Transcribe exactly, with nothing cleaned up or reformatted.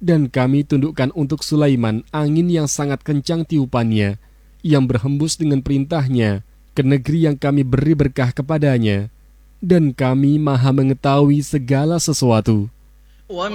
Dan kami tundukkan untuk Sulaiman angin yang sangat kencang tiupannya, yang berhembus dengan perintahnya ke negeri yang kami beri berkah kepadanya. Dan kami maha mengetahui segala sesuatu.